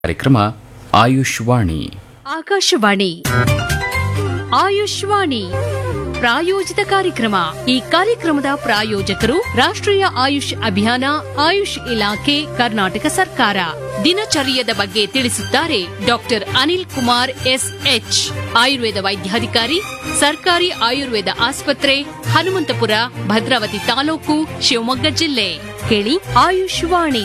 ಕಾರ್ಯಕ್ರಮ ಆಯುಷ್ವಾಣಿ. ಆಕಾಶವಾಣಿ ಆಯುಷ್ವಾಣಿ ಪ್ರಾಯೋಜಿತ ಕಾರ್ಯಕ್ರಮ. ಈ ಕಾರ್ಯಕ್ರಮದ ಪ್ರಾಯೋಜಕರು ರಾಷ್ಟ್ರೀಯ ಆಯುಷ್ ಅಭಿಯಾನ, ಆಯುಷ್ ಇಲಾಖೆ, ಕರ್ನಾಟಕ ಸರ್ಕಾರ. ದಿನಚರ್ಯದ ಬಗ್ಗೆ ತಿಳಿಸುತ್ತಾರೆ ಡಾಕ್ಟರ್ ಅನಿಲ್ ಕುಮಾರ್ ಎಸ್ಎಚ್, ಆಯುರ್ವೇದ ವೈದ್ಯಾಧಿಕಾರಿ, ಸರ್ಕಾರಿ ಆಯುರ್ವೇದ ಆಸ್ಪತ್ರೆ, ಹನುಮಂತಪುರ, ಭದ್ರಾವತಿ ತಾಲೂಕು, ಶಿವಮೊಗ್ಗ ಜಿಲ್ಲೆ. ಕೇಳಿ ಆಯುಷ್ವಾಣಿ.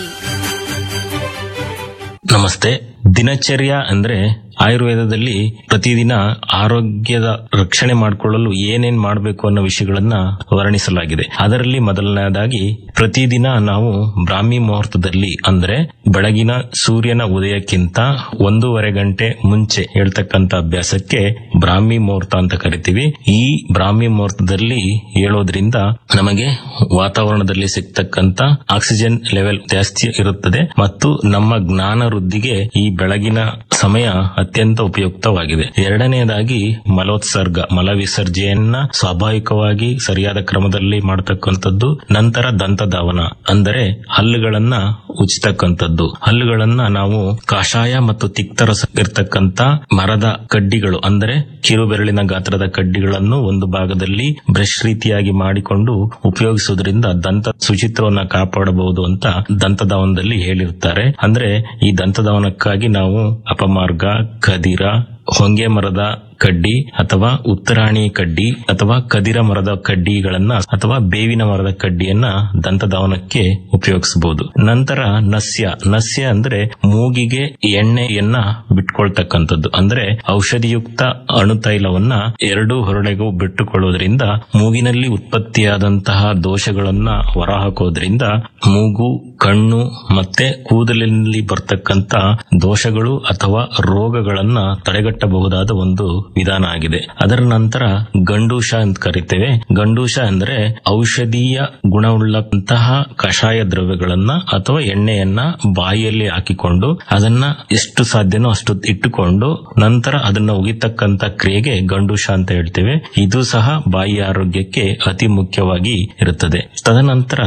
ನಮಸ್ತೆ. ದಿನಚರ್ಯ ಅಂದ್ರೆ ಆಯುರ್ವೇದದಲ್ಲಿ ಪ್ರತಿದಿನ ಆರೋಗ್ಯದ ರಕ್ಷಣೆ ಮಾಡಿಕೊಳ್ಳಲು ಏನೇನ್ ಮಾಡಬೇಕು ಅನ್ನೋ ವಿಷಯಗಳನ್ನ ವರ್ಣಿಸಲಾಗಿದೆ. ಅದರಲ್ಲಿ ಮೊದಲನೇದಾಗಿ ಪ್ರತಿದಿನ ನಾವು ಬ್ರಾಹ್ಮಿ ಮುಹೂರ್ತದಲ್ಲಿ ಅಂದ್ರೆ ಬೆಳಗಿನ ಸೂರ್ಯನ ಉದಯಕ್ಕಿಂತ 1.5 ಗಂಟೆ ಮುಂಚೆ ಹೇಳ್ತಕ್ಕಂತ ಅಭ್ಯಾಸಕ್ಕೆ ಬ್ರಾಹ್ಮಿ ಮುಹೂರ್ತ ಅಂತ ಕರಿತೀವಿ. ಈ ಬ್ರಾಹ್ಮಿ ಮುಹೂರ್ತದಲ್ಲಿ ಹೇಳೋದ್ರಿಂದ ನಮಗೆ ವಾತಾವರಣದಲ್ಲಿ ಸಿಗ್ತಕ್ಕಂತ ಆಕ್ಸಿಜನ್ ಲೆವೆಲ್ ಜಾಸ್ತಿ ಇರುತ್ತದೆ ಮತ್ತು ನಮ್ಮ ಜ್ಞಾನ ವೃದ್ಧಿಗೆ ಈ ಬೆಳಗಿನ ಸಮಯ ಅತ್ಯಂತ ಉಪಯುಕ್ತವಾಗಿದೆ. ಎರಡನೆಯದಾಗಿ ಮಲೋತ್ಸರ್ಗ, ಮಲ ವಿಸರ್ಜನೆಯನ್ನ ಸ್ವಾಭಾವಿಕವಾಗಿ ಸರಿಯಾದ ಕ್ರಮದಲ್ಲಿ ಮಾಡತಕ್ಕಂಥದ್ದು. ನಂತರ ದಂತಧಾವನ ಅಂದರೆ ಹಲ್ಲುಗಳನ್ನ ಉಜ್ತಕ್ಕಂಥದ್ದು. ಹಲ್ಲುಗಳನ್ನ ನಾವು ಕಷಾಯ ಮತ್ತು ತಿಕ್ತರಸ ಇರ್ತಕ್ಕಂತ ಮರದ ಕಡ್ಡಿಗಳು ಅಂದರೆ ಕಿರುಬೆರಳಿನ ಗಾತ್ರದ ಕಡ್ಡಿಗಳನ್ನು ಒಂದು ಭಾಗದಲ್ಲಿ ಬ್ರಷ್ ರೀತಿಯಾಗಿ ಮಾಡಿಕೊಂಡು ಉಪಯೋಗಿಸುವುದರಿಂದ ದಂತ ಶುಚಿತ್ವವನ್ನು ಕಾಪಾಡಬಹುದು ಅಂತ ದಂತಧಾವನದಲ್ಲಿ ಹೇಳಿರ್ತಾರೆ. ಅಂದ್ರೆ ಈ ದಂತಧಾವನಕ್ಕಾಗಿ ನಾವು ಅಪಮಾರ್ಗ, ಕದಿರ, ಹೊಂಗೆ ಮರದ ಕಡ್ಡಿ ಅಥವಾ ಉತ್ತರಾಣಿ ಕಡ್ಡಿ ಅಥವಾ ಕದಿರ ಮರದ ಕಡ್ಡಿಗಳನ್ನ ಅಥವಾ ಬೇವಿನ ಮರದ ಕಡ್ಡಿಯನ್ನ ದಂತಧಾವನಕ್ಕೆ ಉಪಯೋಗಿಸಬಹುದು. ನಂತರ ನಸ್ಯ ಅಂದ್ರೆ ಮೂಗಿಗೆ ಎಣ್ಣೆಯನ್ನ ಬಿಟ್ಕೊಳ್ತಕ್ಕಂಥದ್ದು. ಅಂದ್ರೆ ಔಷಧಿಯುಕ್ತ ಅಣುತೈಲವನ್ನ 2 ಹೊರಳೆಗೂ ಬಿಟ್ಟುಕೊಳ್ಳೋದ್ರಿಂದ ಮೂಗಿನಲ್ಲಿ ಉತ್ಪತ್ತಿಯಾದಂತಹ ದೋಷಗಳನ್ನ ಹೊರಹಾಕೋದ್ರಿಂದ ಮೂಗು, ಕಣ್ಣು ಮತ್ತೆ ಕೂದಲಿನಲ್ಲಿ ಬರ್ತಕ್ಕಂತ ದೋಷಗಳು ಅಥವಾ ರೋಗಗಳನ್ನ ತಡೆಗಟ್ಟಬಹುದಾದ ಒಂದು ವಿಧಾನ ಆಗಿದೆ. ಅದರ ನಂತರ ಗಂಡೂಷ ಅಂತ ಕರಿತೇವೆ. ಗಂಡೂಷ ಅಂದ್ರೆ ಔಷಧೀಯ ಗುಣವುಳ್ಳಂತಹ ಕಷಾಯ ದ್ರವ್ಯಗಳನ್ನ ಅಥವಾ ಎಣ್ಣೆಯನ್ನ ಬಾಯಿಯಲ್ಲಿ ಹಾಕಿಕೊಂಡು ಅದನ್ನ ಎಷ್ಟು ಸಾಧ್ಯನೋ ಅಷ್ಟು ಇಟ್ಟುಕೊಂಡು ನಂತರ ಅದನ್ನ ಉಗಿತಕ್ಕಂತ ಕ್ರಿಯೆಗೆ ಗಂಡೂಷ ಅಂತ ಹೇಳ್ತೇವೆ. ಇದು ಸಹ ಬಾಯಿಯ ಆರೋಗ್ಯಕ್ಕೆ ಅತಿ ಮುಖ್ಯವಾಗಿ ಇರುತ್ತದೆ. ತದನಂತರ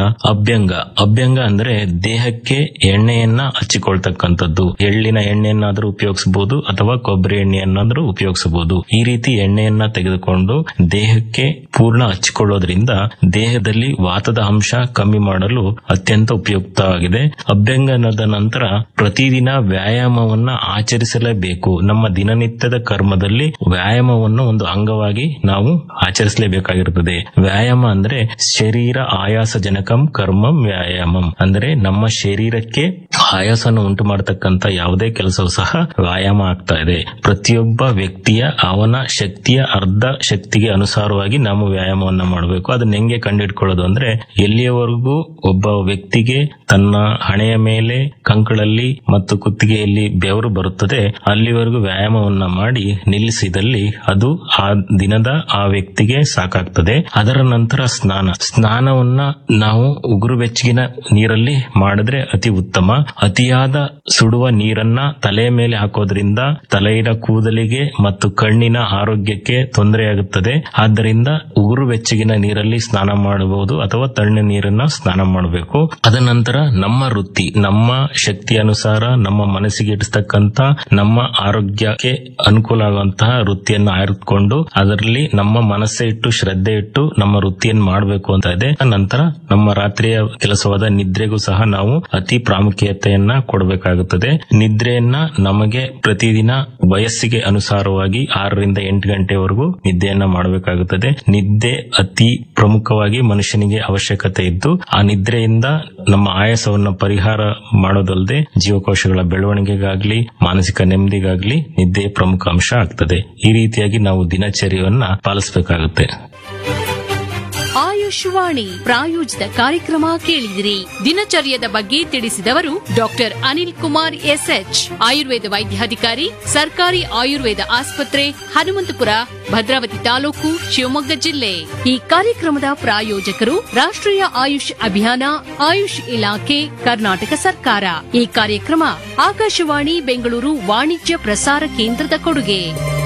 ಅಭ್ಯಂಗ ಅಂದ್ರೆ ದೇಹಕ್ಕೆ ಎಣ್ಣೆಯನ್ನ ಹಚ್ಚಿಕೊಳ್ತಕ್ಕಂಥದ್ದು. ಎಳ್ಳಿನ ಎಣ್ಣೆಯನ್ನಾದ್ರೂ ಉಪಯೋಗಿಸಬಹುದು ಅಥವಾ ಕೊಬ್ಬರಿ ಎಣ್ಣೆಯನ್ನಾದ್ರೂ ಉಪಯೋಗಿಸಬಹುದು. ಈ ರೀತಿ ಎಣ್ಣೆಯನ್ನ ತೆಗೆದುಕೊಂಡು ದೇಹಕ್ಕೆ ಪೂರ್ಣ ಹಚ್ಚಿಕೊಳ್ಳೋದ್ರಿಂದ ದೇಹದಲ್ಲಿ ವಾತದ ಅಂಶ ಕಮ್ಮಿ ಮಾಡಲು ಅತ್ಯಂತ ಉಪಯುಕ್ತವಾಗಿದೆ. ಅಭ್ಯಂಗನದ ನಂತರ ಪ್ರತಿದಿನ ವ್ಯಾಯಾಮವನ್ನ ಆಚರಿಸಲೇಬೇಕು. ನಮ್ಮ ದಿನನಿತ್ಯದ ಕರ್ಮದಲ್ಲಿ ವ್ಯಾಯಾಮವನ್ನು ಒಂದು ಅಂಗವಾಗಿ ನಾವು ಆಚರಿಸಲೇಬೇಕಾಗಿರುತ್ತದೆ. ವ್ಯಾಯಾಮ ಅಂದ್ರೆ ಶರೀರ ಆಯಾಸ ಜನಕಂ ಕರ್ಮಂ ವ್ಯಾಯಾಮಂ ಅಂದ್ರೆ ನಮ್ಮ ಶರೀರಕ್ಕೆ ಆಯಾಸನ ಉಂಟು ಮಾಡತಕ್ಕಂತ ಯಾವುದೇ ಕೆಲಸವೂ ಸಹ ವ್ಯಾಯಾಮ ಆಗ್ತಾ ಇದೆ. ಪ್ರತಿಯೊಬ್ಬ ವ್ಯಕ್ತಿಯ ಅವನ ಶಕ್ತಿಯ ಅರ್ಧ ಶಕ್ತಿಗೆ ಅನುಸಾರವಾಗಿ ನಾವು ವ್ಯಾಯಾಮವನ್ನ ಮಾಡಬೇಕು. ಅದನ್ನ ಹೆಂಗೆ ಕಂಡುಹಿಡ್ಕೊಳ್ಳೋದು ಅಂದ್ರೆ ಎಲ್ಲಿಯವರೆಗೂ ಒಬ್ಬ ವ್ಯಕ್ತಿಗೆ ತನ್ನ ಹಣೆಯ ಮೇಲೆ, ಕಂಕಳಲ್ಲಿ ಮತ್ತು ಕುತ್ತಿಗೆಯಲ್ಲಿ ಬೆವರು ಬರುತ್ತದೆ ಅಲ್ಲಿವರೆಗೂ ವ್ಯಾಯಾಮವನ್ನ ಮಾಡಿ ನಿಲ್ಲಿಸಿದಲ್ಲಿ ಅದು ಆ ದಿನದ ಆ ವ್ಯಕ್ತಿಗೆ ಸಾಕಾಗ್ತದೆ. ಅದರ ನಂತರ ಸ್ನಾನವನ್ನ ನಾವು ಉಗುರು ಬೆಚ್ಚಗಿನ ನೀರಲ್ಲಿ ಮಾಡಿದ್ರೆ ಅತಿ ಉತ್ತಮ. ಅತಿಯಾದ ಸುಡುವ ನೀರನ್ನ ತಲೆಯ ಮೇಲೆ ಹಾಕೋದ್ರಿಂದ ತಲೆಯ ಕೂದಲಿಗೆ ಮತ್ತು ಕಣ್ಣಿನ ಆರೋಗ್ಯಕ್ಕೆ ತೊಂದರೆಯಾಗುತ್ತದೆ. ಆದ್ದರಿಂದ ಉಗುರು ಬೆಚ್ಚಗಿನ ನೀರಲ್ಲಿ ಸ್ನಾನ ಮಾಡಬಹುದು ಅಥವಾ ತಣ್ಣನೆ ನೀರನ್ನ ಸ್ನಾನ ಮಾಡಬೇಕು. ಅದ ನಂತರ ನಮ್ಮ ವೃತ್ತಿ, ನಮ್ಮ ಶಕ್ತಿ ಅನುಸಾರ ನಮ್ಮ ಮನಸ್ಸಿಗೆ ಇಡಿಸ್ತಕ್ಕಂತ ನಮ್ಮ ಆರೋಗ್ಯಕ್ಕೆ ಅನುಕೂಲ ಆಗುವಂತಹ ವೃತ್ತಿಯನ್ನು ಆಯ್ದುಕೊಂಡು ಅದರಲ್ಲಿ ನಮ್ಮ ಮನಸ್ಸೆ ಇಟ್ಟು ಶ್ರದ್ಧೆ ಇಟ್ಟು ನಮ್ಮ ವೃತ್ತಿಯನ್ನು ಮಾಡಬೇಕು ಅಂತ ಇದೆ. ನಂತರ ನಮ್ಮ ರಾತ್ರಿಯ ಕೆಲಸವಾದ ನಿದ್ರೆಗೂ ಸಹ ನಾವು ಅತಿ ಪ್ರಾಮುಖ್ಯತೆಯನ್ನ ಕೊಡಬೇಕಾಗುತ್ತದೆ. ನಿದ್ರೆಯನ್ನ ನಮಗೆ ಪ್ರತಿದಿನ ವಯಸ್ಸಿಗೆ ಅನುಸಾರವಾಗಿ 6 ರಿಂದ 8 ಗಂಟೆವರೆಗೂ ನಿದ್ದೆಯನ್ನ ಮಾಡಬೇಕಾಗುತ್ತದೆ. ನಿದ್ದೆ ಅತಿ ಪ್ರಮುಖವಾಗಿ ಮನುಷ್ಯನಿಗೆ ಅವಶ್ಯಕತೆ ಇದ್ದು ಆ ನಿದ್ರೆಯಿಂದ ನಮ್ಮ ಆಯಾಸವನ್ನು ಪರಿಹಾರ ಮಾಡೋದಲ್ಲದೆ ಜೀವಕೋಶಗಳ ಬೆಳವಣಿಗೆಗಾಗ್ಲಿ ಮಾನಸಿಕ ನೆಮ್ಮದಿಗಾಗ್ಲಿ ನಿದ್ದೆ ಪ್ರಮುಖ ಅಂಶ ಆಗ್ತದೆ. ಈ ರೀತಿಯಾಗಿ ನಾವು ದಿನಚರ್ಯವನ್ನ ಪಾಲಿಸಬೇಕಾಗುತ್ತೆ. ಆಯುಷ್ವಾಣಿ ಪ್ರಾಯೋಜಿತ ಕಾರ್ಯಕ್ರಮ ಕೇಳಿದಿರಿ. ದಿನಚರ್ಯದ ಬಗ್ಗೆ ತಿಳಿಸಿದವರು ಡಾಕ್ಟರ್ ಅನಿಲ್ ಕುಮಾರ್ ಎಸ್ಎಚ್, ಆಯುರ್ವೇದ ವೈದ್ಯಾಧಿಕಾರಿ, ಸರ್ಕಾರಿ ಆಯುರ್ವೇದ ಆಸ್ಪತ್ರೆ, ಹನುಮಂತಪುರ, ಭದ್ರಾವತಿ ತಾಲೂಕು, ಶಿವಮೊಗ್ಗ ಜಿಲ್ಲೆ. ಈ ಕಾರ್ಯಕ್ರಮದ ಪ್ರಾಯೋಜಕರು ರಾಷ್ಟ್ರೀಯ ಆಯುಷ್ ಅಭಿಯಾನ, ಆಯುಷ್ ಇಲಾಖೆ, ಕರ್ನಾಟಕ ಸರ್ಕಾರ. ಈ ಕಾರ್ಯಕ್ರಮ ಆಕಾಶವಾಣಿ ಬೆಂಗಳೂರು ವಾಣಿಜ್ಯ ಪ್ರಸಾರ ಕೇಂದ್ರದ ಕೊಡುಗೆ.